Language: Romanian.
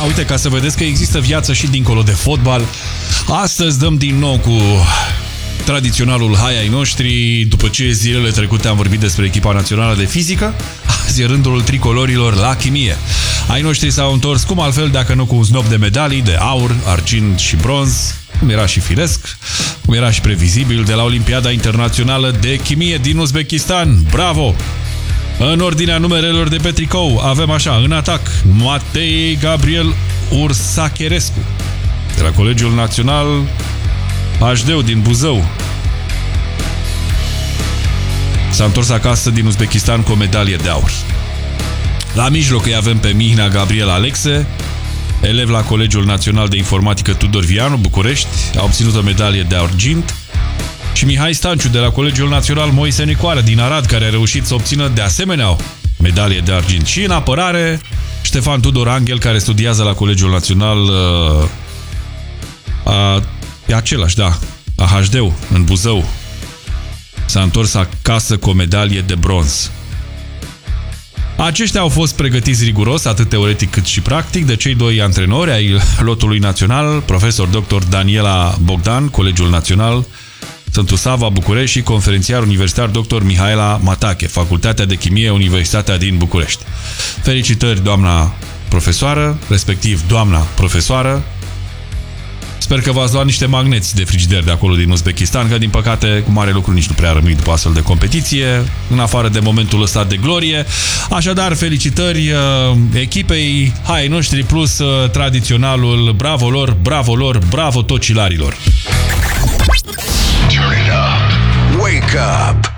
Uite, ca să vedeți că există viață și dincolo de fotbal, astăzi dăm din nou cu tradiționalul hai ai noștri. După ce zilele trecute am vorbit despre echipa națională de fizică, azi e rândul tricolorilor la chimie. Ai noștri s-au întors cum altfel dacă nu cu un snop de medalii de aur, argint și bronz, cum era și firesc, cum era și previzibil, de la Olimpiada Internațională de Chimie din Uzbekistan. Bravo! În ordinea numerelor de pe tricou avem așa, în atac, Matei Gabriel Ursacherescu de la Colegiul Național Hajdeu din Buzău. S-a întors acasă din Uzbekistan cu o medalie de aur. La mijloc îi avem pe Mihnea Gabriel Alexe, elev la Colegiul Național de Informatică Tudor Vianu, București, a obținut o medalie de argint. Și Mihai Stanciu de la Colegiul Național Moise Nicoară din Arad, care a reușit să obțină de asemenea o medalie de argint. Și în apărare, Ștefan Tudor Angel, care studiază la Colegiul Național pe același, da, AHD în Buzău. S-a întors acasă cu o medalie de bronz. Aceștia au fost pregătiți riguros, atât teoretic cât și practic, de cei doi antrenori ai lotului național, profesor dr. Daniela Bogdan, Colegiul Național Sfântul Sava, București, și conferențiar universitar dr. Mihaela Matache, Facultatea de Chimie, Universitatea din București. Felicitări, doamna profesoară, respectiv doamna profesoară. Sper că v-ați luat niște magneți de frigider de acolo din Uzbekistan, că din păcate cu mare lucru nici nu prea rămâi după astfel de competiție, în afară de momentul ăsta de glorie. Așadar, felicitări echipei hai noștri plus tradiționalul bravo lor, bravo tocilarilor. Turn it up. Wake up.